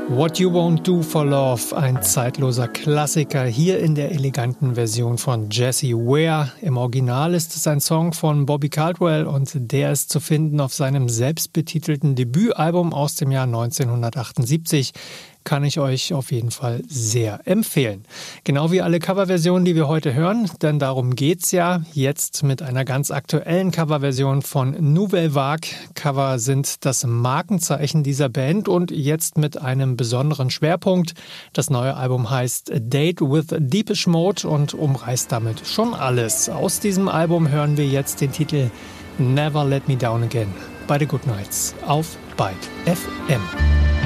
What You Won't Do for Love, ein zeitloser Klassiker, hier in der eleganten Version von Jessie Ware. Im Original ist es ein Song von Bobby Caldwell und der ist zu finden auf seinem selbstbetitelten Debütalbum aus dem Jahr 1978. Kann ich euch auf jeden Fall sehr empfehlen. Genau wie alle Coverversionen, die wir heute hören, denn darum geht's ja. Jetzt mit einer ganz aktuellen Coverversion von Nouvelle Vague. Cover sind das Markenzeichen dieser Band und jetzt mit einem besonderen Schwerpunkt. Das neue Album heißt A Date with Depeche Mode und umreißt damit schon alles. Aus diesem Album hören wir jetzt den Titel Never Let Me Down Again bei The Goodnights auf Byte FM.